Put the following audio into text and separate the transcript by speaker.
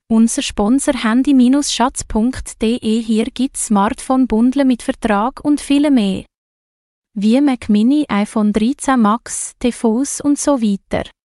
Speaker 1: Unser Sponsor handy-schatz.de. Hier gibt's Smartphone-Bundle mit Vertrag und viel mehr. Wie Mac Mini, iPhone 13 Max, TVs und so weiter.